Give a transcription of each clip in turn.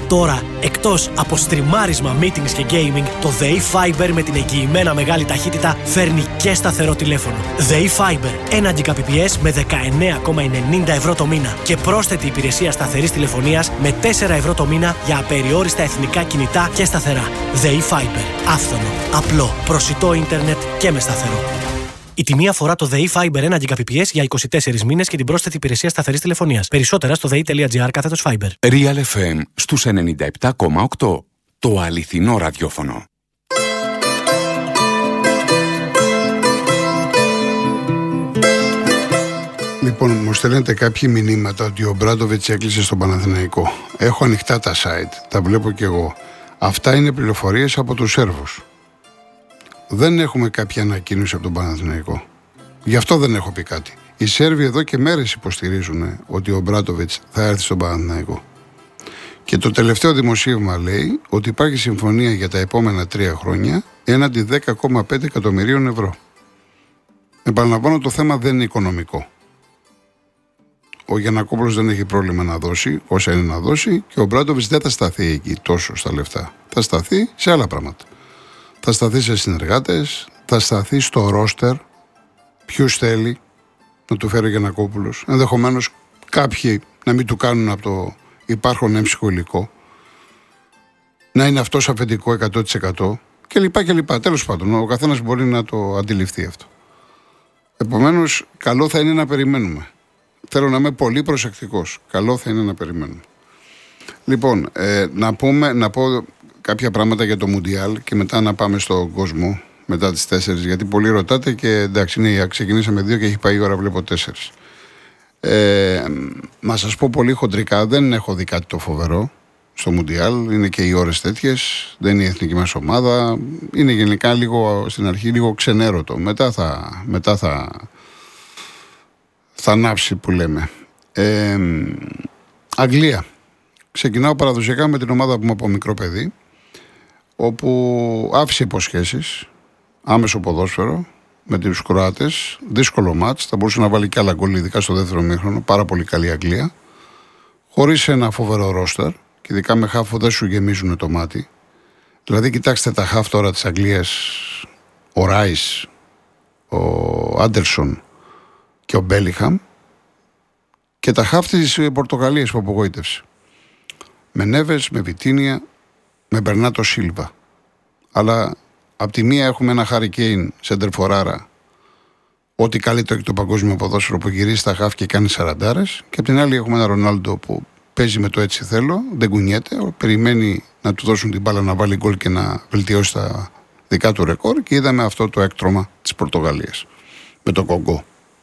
Τώρα, εκτός από στριμάρισμα, meetings και gaming, το ΔΕΗ Fiber με την εγγυημένα μεγάλη ταχύτητα φέρνει και σταθερό τηλέφωνο. ΔΕΗ Fiber, 1 Gbps με 19,90 ευρώ το μήνα και πρόσθετη υπηρεσία σταθερής τηλεφωνίας με 4 ευρώ το μήνα για απεριόριστα εθνικά κινητά και σταθερά. ΔΕΗ Fiber. Άφθονο, απλό, προσιτό ίντερνετ και με σταθερό. Η τιμή αφορά το ΔΕΗ Fiber 1 Gbps για 24 μήνες και την πρόσθετη υπηρεσία σταθερής τηλεφωνίας. Περισσότερα στο dei.gr/Fiber. Real FM στους 97,8. Το αληθινό ραδιόφωνο. Λοιπόν, μου στέλνετε κάποια μηνύματα ότι ο Μπράντοβιτς έκλεισε στον Παναθηναϊκό. Έχω ανοιχτά τα site, τα βλέπω κι εγώ. Αυτά είναι πληροφορίες από τους Σέρβους. Δεν έχουμε κάποια ανακοίνωση από τον Παναθηναϊκό. Γι' αυτό δεν έχω πει κάτι. Οι Σέρβοι εδώ και μέρες υποστηρίζουν ότι ο Μπράντοβιτς θα έρθει στον Παναθηναϊκό. Και το τελευταίο δημοσίευμα λέει ότι υπάρχει συμφωνία για τα επόμενα 3 χρόνια έναντι 10,5 εκατομμυρίων ευρώ. Επαναλαμβάνω, το θέμα δεν είναι οικονομικό. Ο Γιαννακόπουλος δεν έχει πρόβλημα να δώσει όσα είναι να δώσει και ο Μπράντοβιτς δεν θα σταθεί εκεί τόσο στα λεφτά. Θα σταθεί σε άλλα πράγματα. Θα σταθεί σε συνεργάτες, θα σταθεί στο ρόστερ, ποιους θέλει να του φέρει ο Γιαννακόπουλος. Ενδεχομένως κάποιοι να μην του κάνουν από το υπάρχον έμψυχο υλικό, να είναι αυτός αφεντικό 100% κλπ. Τέλος πάντων, ο καθένας μπορεί να το αντιληφθεί αυτό. Επομένως, καλό θα είναι να περιμένουμε. Θέλω να είμαι πολύ προσεκτικός. Καλό θα είναι να περιμένουμε. Λοιπόν, να πω κάποια πράγματα για το Μουντιάλ και μετά να πάμε στον κόσμο μετά τις 4, γιατί πολλοί ρωτάτε και εντάξει, ξεκινήσαμε 2 και έχει πάει η ώρα, βλέπω 4. Να σας πω πολύ χοντρικά, δεν έχω δει κάτι το φοβερό στο Μουντιάλ, είναι και οι ώρες τέτοιες, δεν είναι η εθνική μας ομάδα, είναι γενικά λίγο, στην αρχή λίγο ξενέρωτο, μετά θα ανάψει που λέμε. Αγγλία. Ξεκινάω παραδοσιακά με την ομάδα που είμαι από μικρό παιδί, όπου άφησε υποσχέσεις, άμεσο ποδόσφαιρο, με τους Κροάτες, δύσκολο μάτς, θα μπορούσε να βάλει και άλλα γκολ, ειδικά στο δεύτερο ημίχρονο, πάρα πολύ καλή Αγγλία, χωρίς ένα φοβερό ρόστερ, και ειδικά με χάφο δεν σου γεμίζουν το μάτι. Δηλαδή, κοιτάξτε τα χάφ τώρα της Αγγλίας, ο Ράις, ο Άντερσον και ο Μπέλιχαμ, και τα χάφ της Πορτογαλίας που απογοήτευσε. Με Νέβες, με Βιτίνια, με Μπερνάτο Σίλβα. Αλλά απ' τη μία έχουμε ένα Χάρι Κέιν σεντερφοράρα, ό,τι καλύτερο έχει το παγκόσμιο ποδόσφαιρο, που γυρίζει στα χάφ και κάνει 40. Και απ' την άλλη έχουμε ένα Ρονάλντο που παίζει με το έτσι θέλω, δεν κουνιέται, περιμένει να του δώσουν την μπάλα να βάλει γκολ και να βελτιώσει τα δικά του ρεκόρ. Και είδαμε αυτό το έκτρωμα της Πορτογαλίας με τον Κογκό.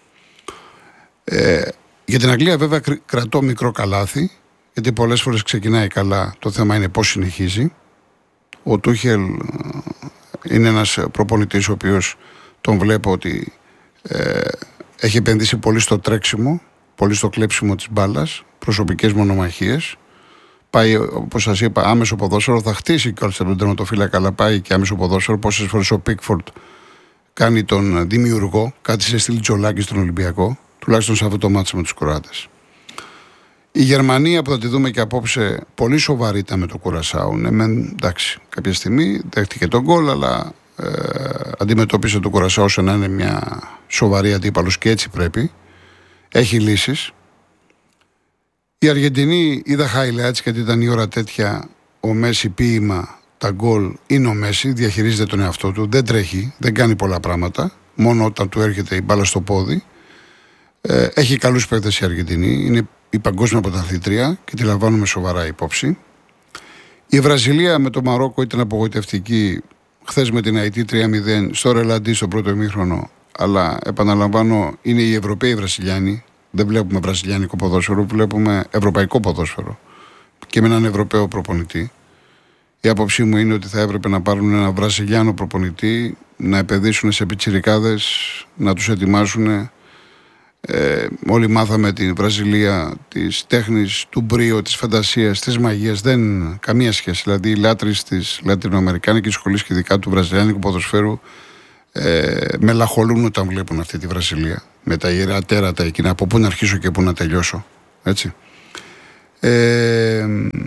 Για την Αγγλία βέβαια κρατώ μικρό καλάθι, γιατί πολλές φορές ξεκινάει καλά, το θέμα είναι πώς συνεχίζει. Ο Τούχελ είναι ένας προπονητής ο οποίος τον βλέπω ότι έχει επενδύσει πολύ στο τρέξιμο, πολύ στο κλέψιμο της μπάλας, προσωπικές μονομαχίες. Πάει, όπως σας είπα, άμεσο ποδόσφαιρο, θα χτίσει κιόλας από τον τερματοφύλακα, αλλά πάει και άμεσο ποδόσφαιρο. Πόσες φορές ο Πίκφορντ κάνει τον δημιουργό, κάτι σε στυλ Τζολάκη στον Ολυμπιακό, τουλάχιστον σε αυτό το μάτσο με τους Κροάτες. Η Γερμανία που θα τη δούμε και απόψε, πολύ σοβαρή ήταν με το Κουρασάου. Ναι, εντάξει, κάποια στιγμή δέχτηκε τον γκολ, αλλά αντιμετώπισε το Κουρασάου σαν να είναι μια σοβαρή αντίπαλος, και έτσι πρέπει. Έχει λύσεις. Η Αργεντινή είδα highlights, γιατί ήταν η ώρα τέτοια. Ο Μέση ποίημα, τα γκολ, είναι ο Μέση, διαχειρίζεται τον εαυτό του, δεν τρέχει, δεν κάνει πολλά πράγματα, μόνο όταν του έρχεται η μπάλα στο πόδι. Έχει καλούς παίκτες η Αργεντινή, είναι η παγκόσμια πρωταθλήτρια και τη λαμβάνουμε σοβαρά υπόψη. Η Βραζιλία με το Μαρόκο ήταν απογοητευτική χθες με την Αϊτή 3-0 στο Ρελαντί στο πρώτο ημίχρονο, αλλά επαναλαμβάνω, είναι οι Ευρωπαίοι Βραζιλιάνοι. Δεν βλέπουμε βραζιλιάνικο ποδόσφαιρο, βλέπουμε ευρωπαϊκό ποδόσφαιρο και με έναν Ευρωπαίο προπονητή. Η άποψή μου είναι ότι θα έπρεπε να πάρουν ένα Βραζιλιάνο προπονητή, να επενδύσουν σε πιτσιρικάδες, να τους ετοιμάσουν. Όλοι μάθαμε την Βραζιλία της τέχνης, του μπρίο, της φαντασίας, της μαγείας. Δεν καμία σχέση. Δηλαδή οι λάτρεις της Λατινοαμερικάνικης σχολής και ειδικά του βραζιλιάνικου ποδοσφαίρου μελαγχολούν όταν βλέπουν αυτή τη Βραζιλία. Με τα ιερά τέρατα εκείνα, από πού να αρχίσω και πού να τελειώσω. Έτσι.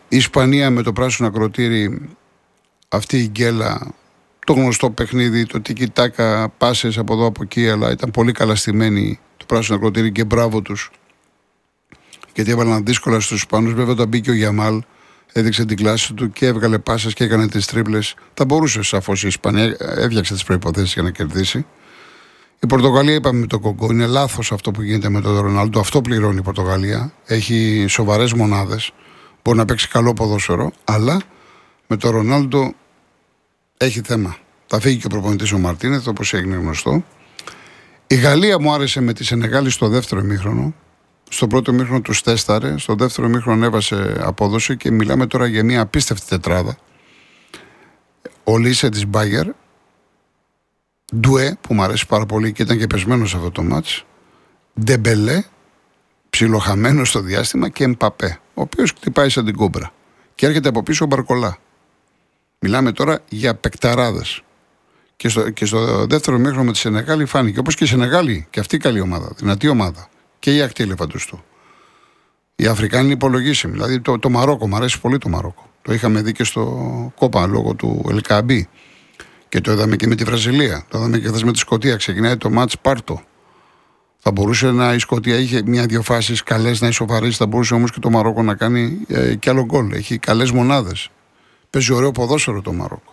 Η Ισπανία με το πράσινο ακροτήρι, αυτή η γκέλα, το γνωστό παιχνίδι, το τικι-τάκα, πάσες από εδώ από εκεί, αλλά ήταν πολύ καλά στημένοι το πράσινο ακροτήρι και μπράβο τους. Γιατί έβαλαν δύσκολα στους Ισπανούς. Βέβαια, όταν μπήκε ο Γιαμάλ, έδειξε την κλάση του και έβγαλε πάσες και έκανε τις τρίπλες. Θα μπορούσε σαφώς η Ισπανία, έφτιαξε τις προϋποθέσεις για να κερδίσει. Η Πορτογαλία, είπαμε με τον Κογκό, είναι λάθος αυτό που γίνεται με τον Ρονάλντο. Αυτό πληρώνει η Πορτογαλία. Έχει σοβαρές μονάδες. Μπορεί να παίξει καλό ποδόσφαιρο, αλλά με τον Ρονάλντο έχει θέμα. Θα φύγει και ο προπονητής ο Μαρτίνεθ, όπως έγινε γνωστό. Η Γαλλία μου άρεσε με τη Σενεγάλη στο δεύτερο ημίχρονο. Στο πρώτο ημίχρονο τους τέσταρε, στο δεύτερο ημίχρονο έβασε απόδοση και μιλάμε τώρα για μια απίστευτη τετράδα. Ο Λίσε της Μπάγερ, Ντουέ που μου αρέσει πάρα πολύ και ήταν και πεσμένο σε αυτό το μάτς, Ντεμπελέ, ψιλοχαμένο στο διάστημα, και Εμπαπέ, ο οποίος χτυπάει σαν την κόμπρα. Και έρχεται από πίσω ο Μπαρκολά. Μιλάμε τώρα για παικταράδες. Και στο δεύτερο ημίχρονο με τη Σενεγάλη φάνηκε, όπως και η Σενεγάλη, και αυτή καλή ομάδα, δυνατή ομάδα. Και η ακτή ελεφαντοστού. Οι Αφρικάνοι είναι υπολογίσιμοι. Δηλαδή το Μαρόκο, μου αρέσει πολύ το Μαρόκο. Το είχαμε δει και στο Κόπα λόγω του Ελκαμπή. Και το είδαμε και με τη Βραζιλία. Το είδαμε και χθες με τη Σκωτία. Ξεκινάει το μάτς πάρτο. Θα μπορούσε η Σκωτία είχε μια-δυο φάσεις καλές να ισοφαρίσει. Θα μπορούσε όμως και το Μαρόκο να κάνει κι άλλο γκολ. Έχει καλές μονάδες. Παίζει ωραίο ποδόσφαιρο το Μαρόκο.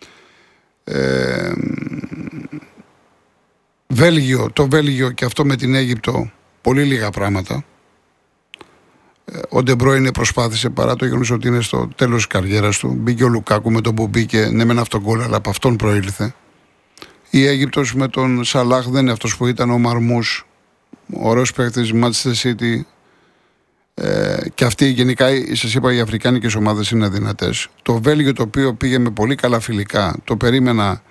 Το Βέλγιο και αυτό με την Αίγυπτο. Πολύ λίγα πράγματα. Ο Ντεμπρόινε προσπάθησε παρά το γεγονός ότι είναι στο τέλος της καριέρας του. Μπήκε ο Λουκάκου με τον που μπήκε, ναι μεν αυτόν γκολ, αλλά από αυτόν προήλθε. Η Αίγυπτος με τον Σαλάχ δεν είναι αυτός που ήταν ο Μαρμούς. Ωραίος παίκτης, Manchester City. Και αυτοί γενικά, σας είπα, οι αφρικάνικες ομάδες είναι δυνατές. Το Βέλγιο, το οποίο πήγε με πολύ καλά φιλικά, το περίμενα.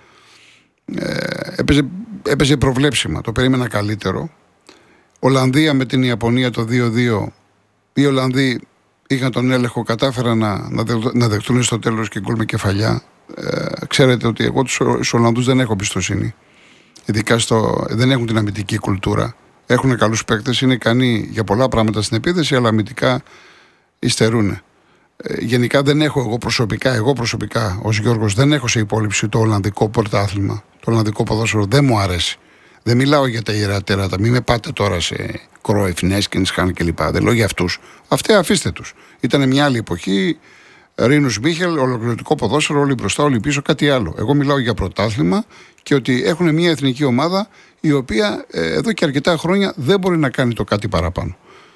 Έπαιζε προβλέψιμα, το περίμενα καλύτερο. Ολλανδία με την Ιαπωνία το 2-2. Οι Ολλανδοί είχαν τον έλεγχο, κατάφεραν να δεχτούν στο τέλος και γκολ με κεφαλιά. Ξέρετε ότι εγώ τους Ολλανδούς δεν έχω εμπιστοσύνη. Ειδικά δεν έχουν την αμυντική κουλτούρα. Έχουν καλούς παίκτες, είναι ικανοί για πολλά πράγματα στην επίθεση, αλλά αμυντικά υστερούν. Γενικά δεν έχω εγώ προσωπικά ως Γιώργος, δεν έχω σε υπόλοιψη το Ολλανδικό πρωτάθλημα. Το Ολλανδικό ποδόσφαιρο δεν μου αρέσει. Δεν μιλάω για τα ιερά τέρατα. Μην με πάτε τώρα σε Κρόιφ, Νέσκινς, Χάν κλπ. Δεν λέω για αυτούς. Αυτοί αφήστε τους. Ήταν μια άλλη εποχή. Ρίνους Μίχελ, ολοκληρωτικό ποδόσφαιρο, όλοι μπροστά, όλοι πίσω, κάτι άλλο. Εγώ μιλάω για πρωτάθλημα και ότι έχουν μια εθνική ομάδα η οποία εδώ και αρκετά χρόνια δεν μπορεί να κάνει το κάτι παραπάνω.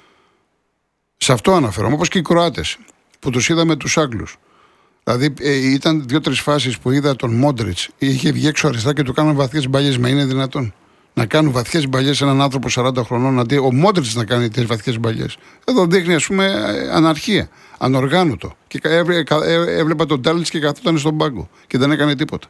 Σε αυτό αναφέρομαι. Όπως και οι Κροάτες που τους είδαμε τους Άγγλους. Δηλαδή ήταν 2-3 φάσεις που είδα τον Μόντριτς, είχε βγει έξω αριστερά και του κάνουν βαθιές μπαλιές. Μα είναι δυνατόν να κάνουν βαθιές μπαλιές σε έναν άνθρωπο 40 χρονών, αντί ο Μόντριτς να κάνει τις βαθιές μπαλιές? Εδώ δείχνει, ας πούμε, αναρχία, ανοργάνωτο. Και έβλεπα τον Τάλιτς και καθόταν στον πάγκο και δεν έκανε τίποτα.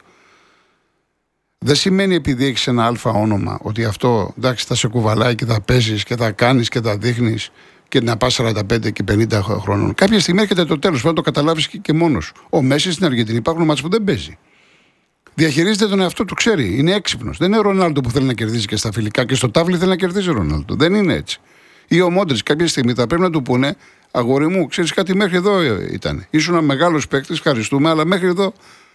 Δεν σημαίνει επειδή έχεις ένα αλφα όνομα ότι αυτό, εντάξει, θα σε κουβαλάει και θα παίζεις και θα κάνεις και θα δείχνεις και να πας 45 και 50 χρόνων. Κάποια στιγμή έρχεται το τέλος, πρέπει να το καταλάβεις και μόνος. Ο Μέση στην Αργεντινή υπάρχουν μάτς που δεν παίζει. Διαχειρίζεται τον εαυτό του, ξέρει, είναι έξυπνος. Δεν είναι ο Ρονάλντο που θέλει να κερδίσει και στα φιλικά και στο τάβλι θέλει να κερδίσει ο Ρονάλντο. Δεν είναι έτσι. Ή ο Μόντριτς κάποια στιγμή θα πρέπει να του πούνε, αγόρι μου, ξέρεις κάτι, μέχρι εδώ ήταν. Ήσουν ένα μεγάλος παίκτης, ευχαριστούμε, αλλά μέχρι εδώ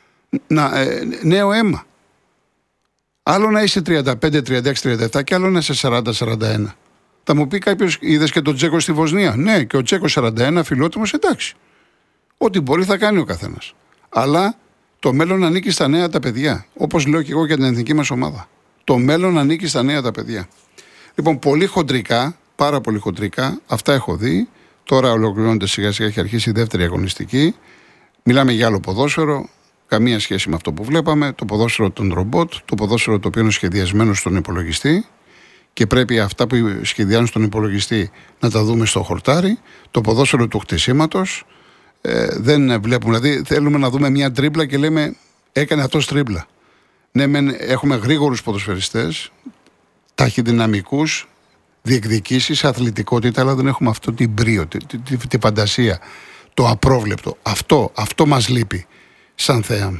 νέο αίμα. Άλλο να είσαι 35, 36, 37 και άλλο να είσαι 40, 41. Θα μου πει κάποιος, είδες και τον Τσέκο στη Βοσνία? Ναι, και ο Τσέκο 41, φιλότιμος, εντάξει. Ό,τι μπορεί θα κάνει ο καθένας. Αλλά το μέλλον ανήκει στα νέα τα παιδιά. Όπως λέω και εγώ για την εθνική μας ομάδα. Το μέλλον ανήκει στα νέα τα παιδιά. Λοιπόν, πολύ χοντρικά, πάρα πολύ χοντρικά, αυτά έχω δει. Τώρα ολοκληρώνεται σιγά-σιγά, έχει αρχίσει η δεύτερη αγωνιστική. Μιλάμε για άλλο ποδόσφαιρο. Καμία σχέση με αυτό που βλέπαμε. Το ποδόσφαιρο των ρομπότ, το ποδόσφαιρο το οποίο είναι σχεδιασμένο στον υπολογιστή. Και πρέπει αυτά που σχεδιάζουν στον υπολογιστή να τα δούμε στο χορτάρι. Το ποδόσφαιρο του χτισήματος. Δεν βλέπουμε, δηλαδή θέλουμε να δούμε μια τρίπλα και λέμε έκανε αυτός τρίπλα. Ναι, έχουμε γρήγορους ποδοσφαιριστές, ταχυδυναμικούς, διεκδικήσεις, αθλητικότητα, αλλά δεν έχουμε αυτό την πρίο, τη φαντασία, το απρόβλεπτο. Αυτό μας λείπει σαν θέαμα.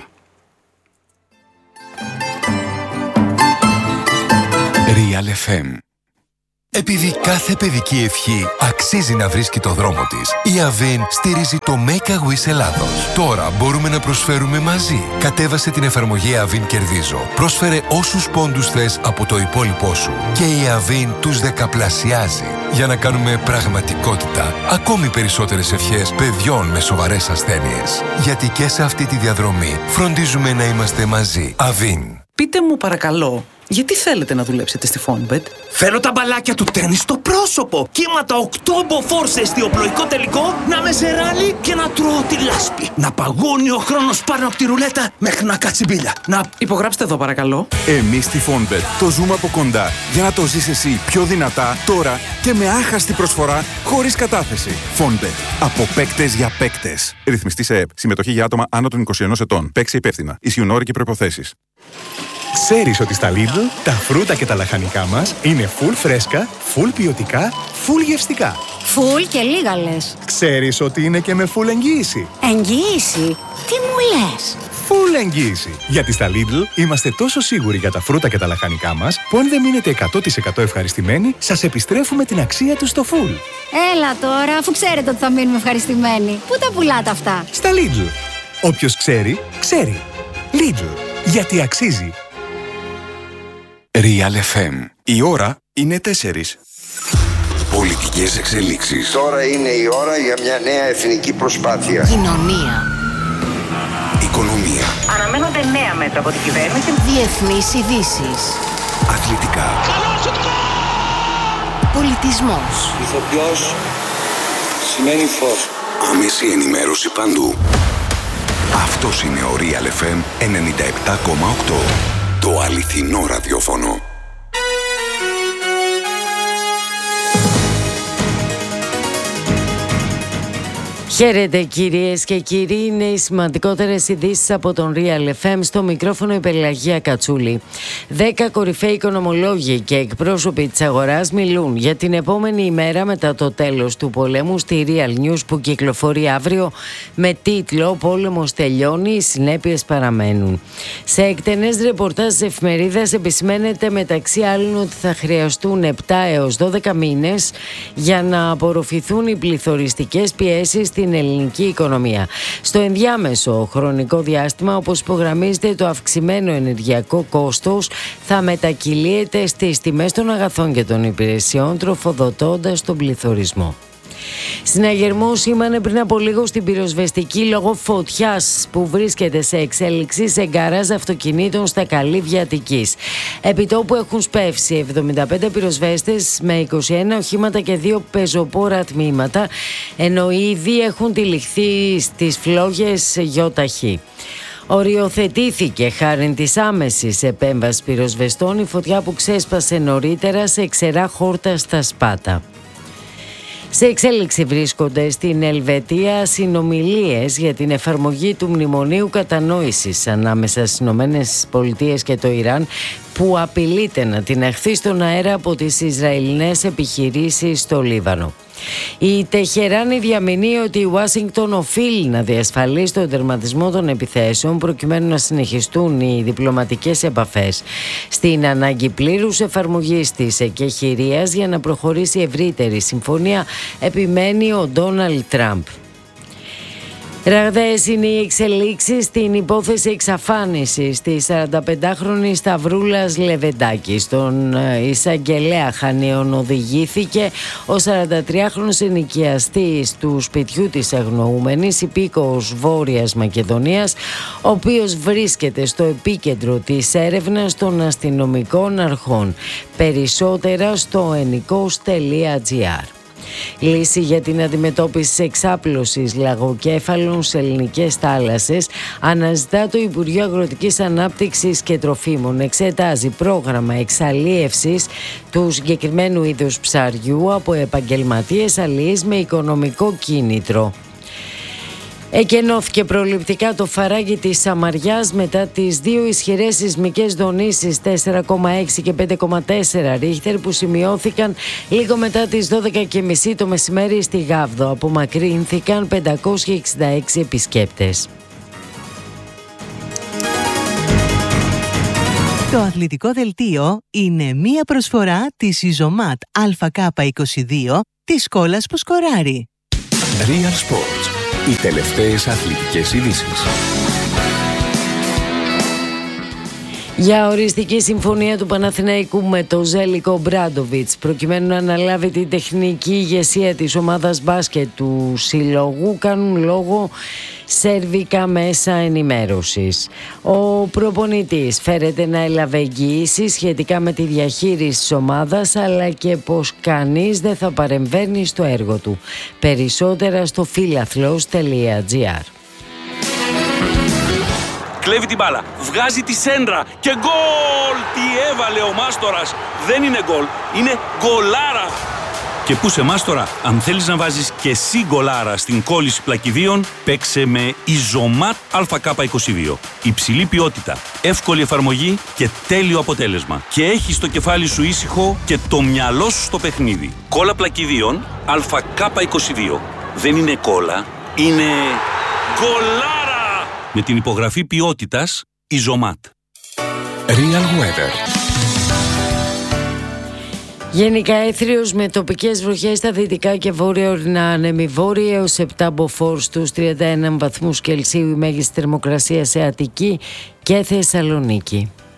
Real FM Επειδή κάθε παιδική ευχή αξίζει να βρίσκει το δρόμο της, η Avin στηρίζει το Make a Wish Ελλάδος. Τώρα μπορούμε να προσφέρουμε μαζί. Κατέβασε την εφαρμογή Avin Κερδίζω. Πρόσφερε όσους πόντους θες από το υπόλοιπό σου. Και η Avin τους δεκαπλασιάζει. Για να κάνουμε πραγματικότητα ακόμη περισσότερες ευχές παιδιών με σοβαρές ασθένειες. Γιατί και σε αυτή τη διαδρομή φροντίζουμε να είμαστε μαζί. Avin. Πείτε μου παρακαλώ, γιατί θέλετε να δουλέψετε στη Fonbet? Θέλω τα μπαλάκια του τέννις στο πρόσωπο. Κύματα 8 μποφόρ σε εστιοπλοϊκό τελικό, να με ζεράνει και να τρώω τη λάσπη. Να παγώνει ο χρόνος πάνω από τη ρουλέτα μέχρι να κάτσει μπίλια. Υπογράψτε εδώ παρακαλώ. Εμείς στη Fonbet το ζούμε από κοντά για να το ζεις εσύ πιο δυνατά τώρα και με άχαστη προσφορά χωρίς κατάθεση. Fonbet. Από παίκτες για παίκτες. Ρυθμιστή σε ΕΠ. Συμμετοχή για άτομα άνω των 21 ετών. Παίξε υπεύθυνα. Ισχύουν όροι και προϋποθέσεις. Ξέρεις ότι στα Lidl τα φρούτα και τα λαχανικά μας είναι full φρέσκα, full ποιοτικά, full γευστικά. Full και λίγα λες. Ξέρεις ότι είναι και με full εγγύηση. Εγγύηση? Τι μου λες? Full εγγύηση. Γιατί στα Lidl είμαστε τόσο σίγουροι για τα φρούτα και τα λαχανικά μας που αν δεν μείνετε 100% ευχαριστημένοι, σας επιστρέφουμε την αξία τους στο full. Έλα τώρα, αφού ξέρετε ότι θα μείνουμε ευχαριστημένοι. Πού τα πουλάτε αυτά? Στα Lidl. Όποιος ξέρει, ξέρει. Lidl. Γιατί αξίζει. Real FM. Η ώρα είναι 4. Πολιτικές εξελίξεις. Τώρα είναι η ώρα για μια νέα εθνική προσπάθεια. Κοινωνία. Οικονομία. Αναμένονται νέα μέτρα από την κυβέρνηση. Διεθνείς ειδήσεις. Αθλητικά. Πολιτισμός. Ηθοποιός σημαίνει φως. Άμεση ενημέρωση παντού. Αυτός είναι ο Real FM 97,8. Το αληθινό ραδιόφωνο. Χαίρετε κυρίες και κύριοι, είναι οι σημαντικότερες ειδήσεις από τον Real FM. Στο μικρόφωνο η Πελαγία Κατσούλη. 10 κορυφαίοι οικονομολόγοι και εκπρόσωποι της αγοράς μιλούν για την επόμενη ημέρα μετά το τέλος του πολέμου στη Real News που κυκλοφορεί αύριο με τίτλο «Ο πόλεμος τελειώνει, οι συνέπειες παραμένουν». Σε εκτενές ρεπορτάζ της εφημερίδας επισημαίνεται μεταξύ άλλων ότι θα χρειαστούν 7 έως 12 μήνες για να απορροφηθούν οι πληθωριστικές πιέσεις στην ελληνική οικονομία. Στο ενδιάμεσο χρονικό διάστημα, όπως υπογραμμίζεται, το αυξημένο ενεργειακό κόστος θα μετακυλίεται στις τιμές των αγαθών και των υπηρεσιών, τροφοδοτώντας τον πληθωρισμό. Συναγερμό σήμανε πριν από λίγο στην πυροσβεστική λόγω φωτιάς που βρίσκεται σε εξέλιξη σε γκαράζ αυτοκινήτων στα Καλύβια Αττικής. Επιτόπου έχουν σπεύσει 75 πυροσβέστες με 21 οχήματα και 2 πεζοπόρα τμήματα, ενώ ήδη έχουν τυλιχθεί στις φλόγες ΙΧ. Οριοθετήθηκε χάρη της άμεσης επέμβασης πυροσβεστών η φωτιά που ξέσπασε νωρίτερα σε ξερά χόρτα στα Σπάτα. Σε εξέλιξη βρίσκονται στην Ελβετία συνομιλίες για την εφαρμογή του Μνημονίου Κατανόησης ανάμεσα στις ΗΠΑ και το Ιράν, που απειλείται να την αχθεί στον αέρα από τις Ισραηλινές επιχειρήσεις στο Λίβανο. Η Τεχεράνη διαμηνύει ότι η Ουάσιγκτον οφείλει να διασφαλίσει τον τερματισμό των επιθέσεων προκειμένου να συνεχιστούν οι διπλωματικές επαφές, στην ανάγκη πλήρους εφαρμογής της εκεχηρίας για να προχωρήσει ευρύτερη συμφωνία, επιμένει ο Ντόναλντ Τραμπ. Ραγδαίες είναι οι εξελίξεις στην υπόθεση εξαφάνισης της 45χρονης Σταυρούλας Λεβεντάκη. Στον εισαγγελέα Χανίων οδηγήθηκε ο 43χρονος ενοικιαστής του σπιτιού της αγνοούμενης, υπήκοος Βόρειας Μακεδονίας, ο οποίος βρίσκεται στο επίκεντρο της έρευνας των αστυνομικών αρχών. Περισσότερα στο ennikos.gr. Λύση για την αντιμετώπιση της εξάπλωσης λαγοκέφαλων σε ελληνικές θάλασσες αναζητά το Υπουργείο Αγροτικής Ανάπτυξης και Τροφίμων. Εξετάζει πρόγραμμα εξαλίευσης του συγκεκριμένου είδους ψαριού από επαγγελματίες αλιείς με οικονομικό κίνητρο. Εκενώθηκε προληπτικά το φαράγγι της Σαμαριάς μετά τις 2 ισχυρές σεισμικές δονήσεις 4,6 και 5,4 ρίχτερ που σημειώθηκαν λίγο μετά τις 12:30 το μεσημέρι στη Γάβδο. Απομακρύνθηκαν 566 επισκέπτες. Το αθλητικό δελτίο είναι μία προσφορά της Ιζωμάτ ΑΚ22 της κόλλας που σκοράρει. Real Sports. Οι τελευταίες αθλητικές ειδήσεις. Για οριστική συμφωνία του Παναθηναϊκού με το Ζέλικο Μπράντοβιτς προκειμένου να αναλάβει την τεχνική ηγεσία της ομάδας μπάσκετ του συλλογού κάνουν λόγο σερβικά μέσα ενημέρωσης. Ο προπονητής φέρεται να έλαβε εγγυήσεις σχετικά με τη διαχείριση της ομάδας, αλλά και πως κανείς δεν θα παρεμβαίνει στο έργο του. Περισσότερα στο philathlos.gr. Κλέβει την μπάλα, βγάζει τη σέντρα και γκολ! Τι έβαλε ο Μάστορας! Δεν είναι γκολ, είναι γκολάρα! Και πού σε Μάστορα, αν θέλεις να βάζεις και εσύ γκολάρα στην κόλληση πλακιδίων, παίξε με Ιζωμάτ ΑΚ22. Υψηλή ποιότητα, εύκολη εφαρμογή και τέλειο αποτέλεσμα. Και έχεις το κεφάλι σου ήσυχο και το μυαλό σου στο παιχνίδι. Κόλλα πλακιδίων ΑΚ22. Δεν είναι κόλλα, είναι γκολάρα! Με την υπογραφή ποιότητας Ιζωμάτ. Real Weather. Γενικά έθριος με τοπικές βροχές στα δυτικά και βόρεια ορεινά άνεμη, βόρεια έως 7 μποφόρ στους 31 βαθμούς Κελσίου η μέγιστη θερμοκρασία σε Αττική και Θεσσαλονίκη.